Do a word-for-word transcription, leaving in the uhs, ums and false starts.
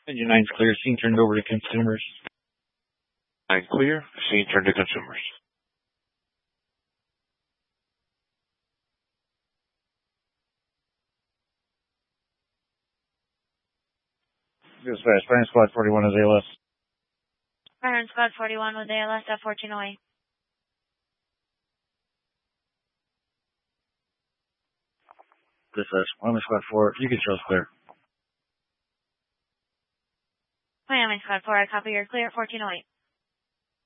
Engine nine's clear. Scene turned over to consumers. Nine clear. Scene turned to consumers. Dispatch, Firing Squad forty-one is A L S. Firing Squad forty-one with A L S at fourteen oh eight. Dispatch, Miami Squad four, you can show us clear. Miami Squad four, I copy, you're clear at fourteen oh eight.